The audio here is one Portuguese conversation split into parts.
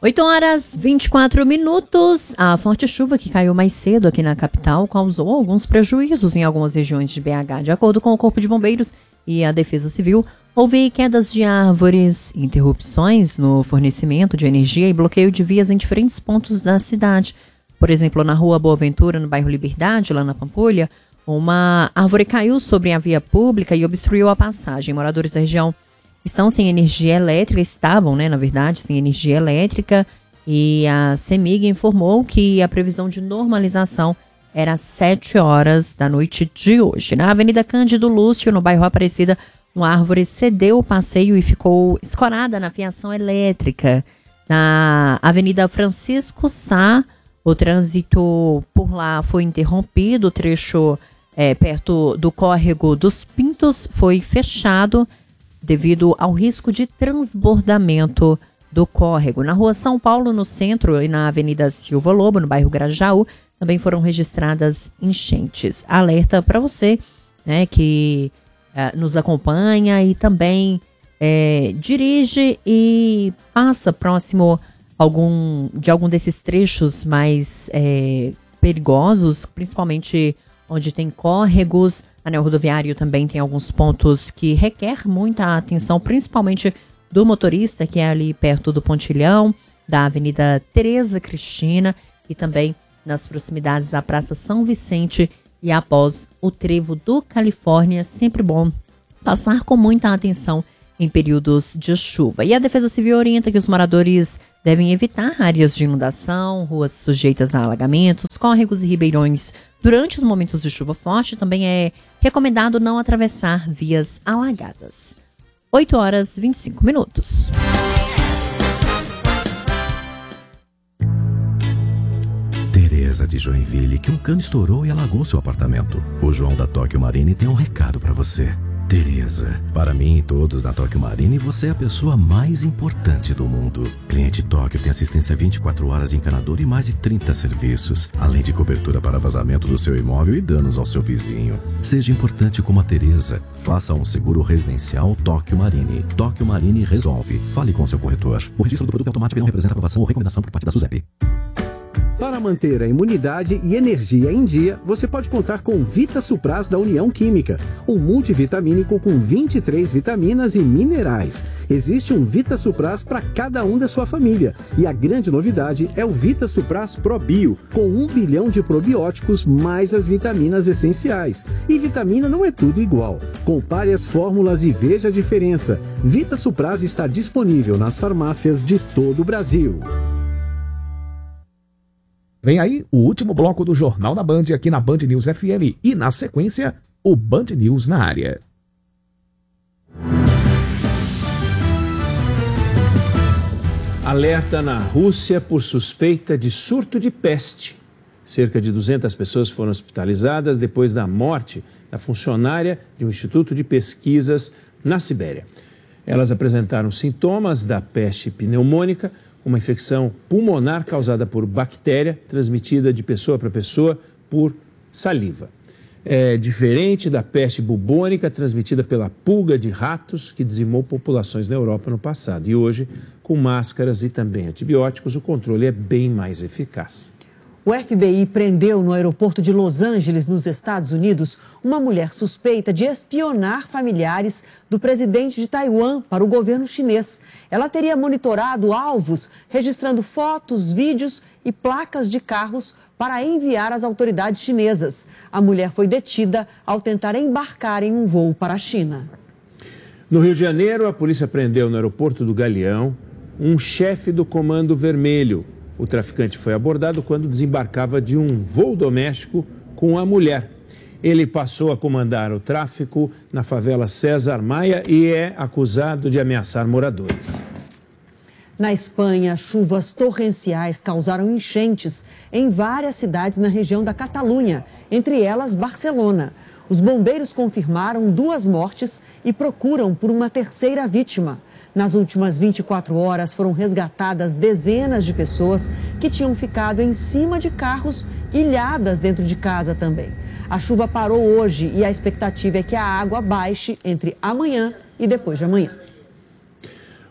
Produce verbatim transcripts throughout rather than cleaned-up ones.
oito horas e vinte e quatro minutos. A forte chuva que caiu mais cedo aqui na capital causou alguns prejuízos em algumas regiões de B H. De acordo com o Corpo de Bombeiros e a Defesa Civil, houve quedas de árvores, interrupções no fornecimento de energia e bloqueio de vias em diferentes pontos da cidade. Por exemplo, na rua Boa Ventura, no bairro Liberdade, lá na Pampulha, uma árvore caiu sobre a via pública e obstruiu a passagem. Moradores da região estão sem energia elétrica, estavam, né, na verdade, sem energia elétrica, e a CEMIG informou que a previsão de normalização era às sete horas da noite de hoje. Na Avenida Cândido Lúcio, no bairro Aparecida, uma árvore cedeu o passeio e ficou escorada na fiação elétrica. Na Avenida Francisco Sá, o trânsito por lá foi interrompido, o trecho é, perto do córrego dos Pintos foi fechado devido ao risco de transbordamento do córrego. Na rua São Paulo, no centro, e na Avenida Silva Lobo, no bairro Grajaú, também foram registradas enchentes. Alerta para você, né, que uh, nos acompanha e também é, dirige e passa próximo algum, de algum desses trechos mais é, perigosos, principalmente onde tem córregos. Anel rodoviário também tem alguns pontos que requer muita atenção, principalmente do motorista, que é ali perto do Pontilhão, da Avenida Tereza Cristina e também nas proximidades da Praça São Vicente e após o trevo do Califórnia. Sempre bom passar com muita atenção em períodos de chuva. E a Defesa Civil orienta que os moradores devem evitar áreas de inundação, ruas sujeitas a alagamentos, córregos e ribeirões. Durante os momentos de chuva forte, também é recomendado não atravessar vias alagadas. oito horas e vinte e cinco minutos. Tereza de Joinville, que um cano estourou e alagou seu apartamento. O João da Tóquio Marine tem um recado para você. Tereza, para mim e todos da Tóquio Marine, você é a pessoa mais importante do mundo. Cliente Tóquio tem assistência vinte e quatro horas de encanador e mais de trinta serviços, além de cobertura para vazamento do seu imóvel e danos ao seu vizinho. Seja importante como a Tereza. Faça um seguro residencial Tóquio Marine. Tóquio Marine resolve. Fale com seu corretor. O registro do produto automático não representa aprovação ou recomendação por parte da SUSEP. Para manter a imunidade e energia em dia, você pode contar com Vita Supras da União Química, um multivitamínico com vinte e três vitaminas e minerais. Existe um Vita Supras para cada um da sua família. E a grande novidade é o Vita Supras Pro Bio, com um bilhão de probióticos mais as vitaminas essenciais. E vitamina não é tudo igual. Compare as fórmulas e veja a diferença. Vita Supras está disponível nas farmácias de todo o Brasil. Vem aí o último bloco do Jornal da Band aqui na Band News F M e, na sequência, o Band News na área. Alerta na Rússia por suspeita de surto de peste. Cerca de duzentas pessoas foram hospitalizadas depois da morte da funcionária de um instituto de pesquisas na Sibéria. Elas apresentaram sintomas da peste pneumônica, uma infecção pulmonar causada por bactéria, transmitida de pessoa para pessoa por saliva. É diferente da peste bubônica, transmitida pela pulga de ratos, que dizimou populações na Europa no passado. E hoje, com máscaras e também antibióticos, o controle é bem mais eficaz. O F B I prendeu no aeroporto de Los Angeles, nos Estados Unidos, uma mulher suspeita de espionar familiares do presidente de Taiwan para o governo chinês. Ela teria monitorado alvos, registrando fotos, vídeos e placas de carros para enviar às autoridades chinesas. A mulher foi detida ao tentar embarcar em um voo para a China. No Rio de Janeiro, a polícia prendeu no aeroporto do Galeão um chefe do Comando Vermelho. O traficante foi abordado quando desembarcava de um voo doméstico com a mulher. Ele passou a comandar o tráfico na favela César Maia e é acusado de ameaçar moradores. Na Espanha, chuvas torrenciais causaram enchentes em várias cidades na região da Catalunha, entre elas Barcelona. Os bombeiros confirmaram duas mortes e procuram por uma terceira vítima. Nas últimas vinte e quatro horas foram resgatadas dezenas de pessoas que tinham ficado em cima de carros, ilhadas dentro de casa também. A chuva parou hoje e a expectativa é que a água baixe entre amanhã e depois de amanhã.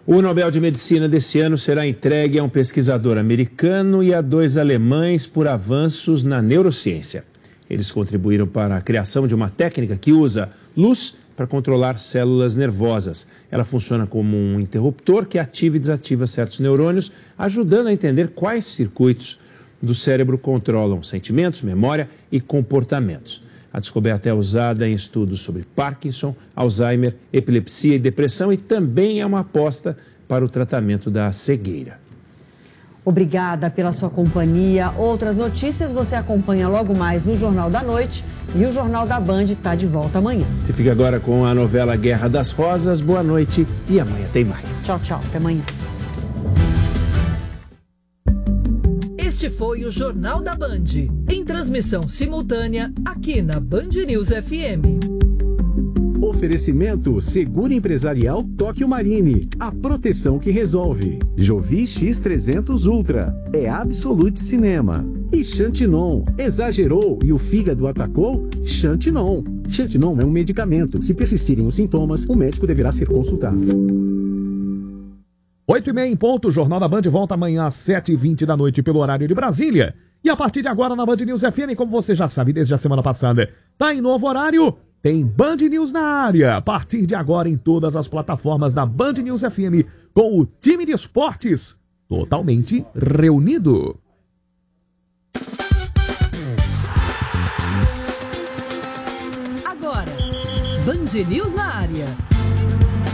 O Nobel de Medicina desse ano será entregue a um pesquisador americano e a dois alemães por avanços na neurociência. Eles contribuíram para a criação de uma técnica que usa luz para controlar células nervosas. Ela funciona como um interruptor que ativa e desativa certos neurônios, ajudando a entender quais circuitos do cérebro controlam sentimentos, memória e comportamentos. A descoberta é usada em estudos sobre Parkinson, Alzheimer, epilepsia e depressão e também é uma aposta para o tratamento da cegueira. Obrigada pela sua companhia. Outras notícias você acompanha logo mais no Jornal da Noite e o Jornal da Band está de volta amanhã. Você fica agora com a novela Guerra das Rosas. Boa noite e amanhã tem mais. Tchau, tchau. Até amanhã. Este foi o Jornal da Band, em transmissão simultânea aqui na Band News F M. Oferecimento Seguro Empresarial Tóquio Marine. A proteção que resolve. Jovi X trezentos Ultra. É Absolute Cinema. E Xantinon. Exagerou e o fígado atacou? Xantinon. Xantinon é um medicamento. Se persistirem os sintomas, o médico deverá ser consultado. Oito e meia em ponto, o Jornal da Band volta amanhã às sete e vinte da noite pelo horário de Brasília. E a partir de agora na Band News F M, como você já sabe desde a semana passada, tá em novo horário, tem Band News na área. A partir de agora em todas as plataformas da Band News F M, com o time de esportes totalmente reunido. Agora, Band News na área.